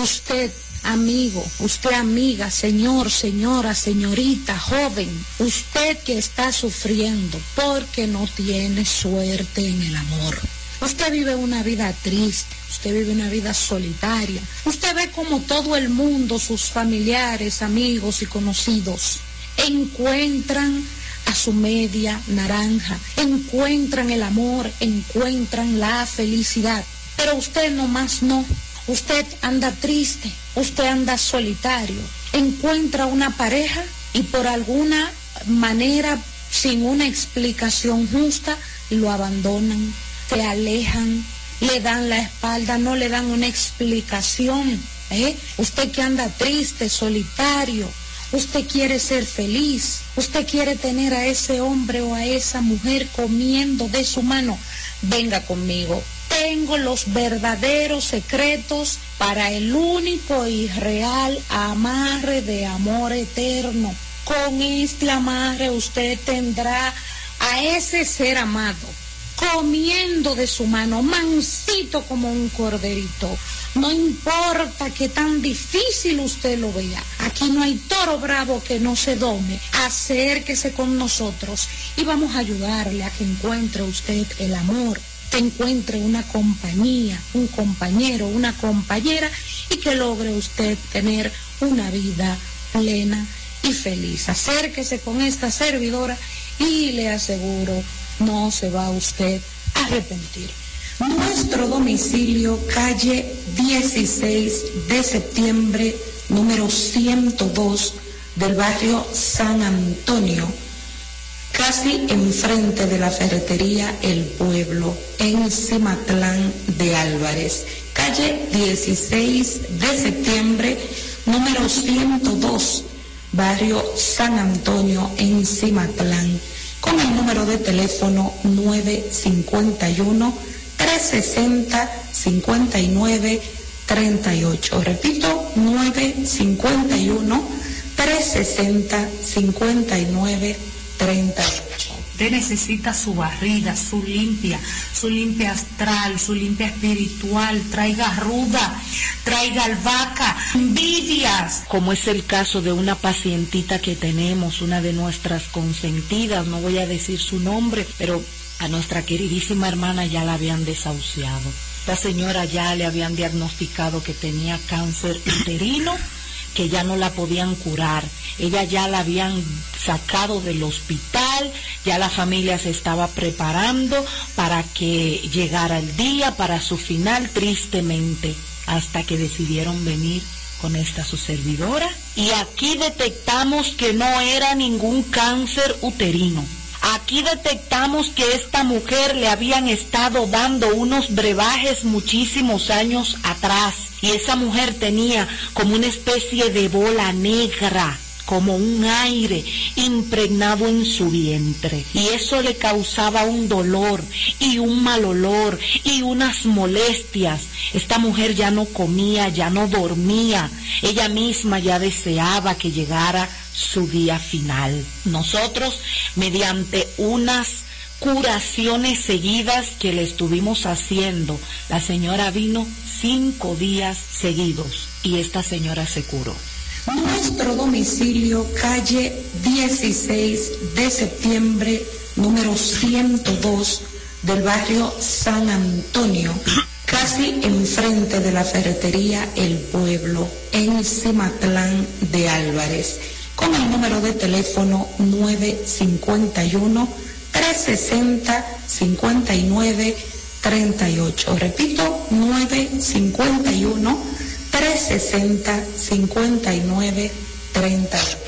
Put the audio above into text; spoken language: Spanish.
Usted, amigo, usted amiga, señor, señora, señorita, joven, usted que está sufriendo porque no tiene suerte en el amor. Usted vive una vida triste, usted vive una vida solitaria. Usted ve como todo el mundo, sus familiares, amigos y conocidos, encuentran a su media naranja, encuentran el amor, encuentran la felicidad. Pero usted nomás no. Usted anda triste, usted anda solitario, encuentra una pareja y por alguna manera, sin una explicación justa, lo abandonan, se alejan, le dan la espalda, no le dan una explicación. Usted que anda triste, solitario, usted quiere ser feliz, usted quiere tener a ese hombre o a esa mujer comiendo de su mano, venga conmigo. Tengo los verdaderos secretos para el único y real amarre de amor eterno. Con este amarre usted tendrá a ese ser amado comiendo de su mano, mansito como un corderito. No importa que tan difícil usted lo vea, aquí no hay toro bravo que no se dome. Acérquese con nosotros y vamos a ayudarle a que encuentre usted el amor, que encuentre una compañía, un compañero, una compañera y que logre usted tener una vida plena y feliz. Acérquese con esta servidora y le aseguro, no se va usted a arrepentir. Nuestro domicilio, calle 16 de septiembre, número 102 del barrio San Antonio, casi enfrente de la ferretería El Pueblo, en Cimatlán de Álvarez. Calle 16 de septiembre, número 102, barrio San Antonio, en Cimatlán, con el número de teléfono 951-360-5938. Repito, 951-360-5938. Usted necesita su barrida, su limpia astral, su limpia espiritual. Traiga ruda, traiga albahaca, envidias. Como es el caso de una pacientita que tenemos, una de nuestras consentidas, no voy a decir su nombre, pero a nuestra queridísima hermana ya la habían desahuciado. Esta señora ya le habían diagnosticado que tenía cáncer uterino, que ya no la podían curar. Ella ya la habían sacado del hospital, ya la familia se estaba preparando para que llegara el día, para su final, tristemente, hasta que decidieron venir con esta su servidora. Y aquí detectamos que no era ningún cáncer uterino. Aquí detectamos que esta mujer le habían estado dando unos brebajes muchísimos años atrás, y esa mujer tenía como una especie de bola negra, como un aire impregnado en su vientre, y eso le causaba un dolor y un mal olor y unas molestias. Esta mujer ya no comía, ya no dormía, ella misma ya deseaba que llegara su día final. Nosotros, mediante unas curaciones seguidas que le estuvimos haciendo, la señora vino 5 días seguidos y esta señora se curó. Nuestro domicilio, calle 16 de septiembre, número 102 del barrio San Antonio, casi enfrente de la ferretería El Pueblo, en Cimatlán de Álvarez, con el número de teléfono 951-360-5938. Repito, 951-360-5938.